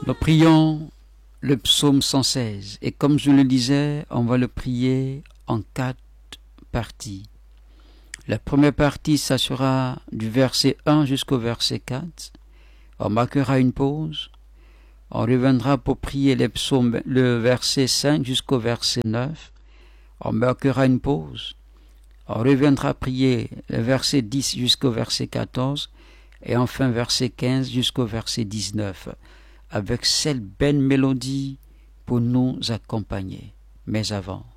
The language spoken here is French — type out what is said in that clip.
Nous prions le psaume 116 et comme je le disais, on va le prier en 4 parties. La première partie, ça sera du verset 1 jusqu'au verset 4. On marquera une pause. On reviendra pour prier les psaumes, le verset 5 jusqu'au verset 9. On marquera une pause. On reviendra prier le verset 10 jusqu'au verset 14 et enfin verset 15 jusqu'au verset 19 avec cette belle mélodie pour nous accompagner. Mais avant,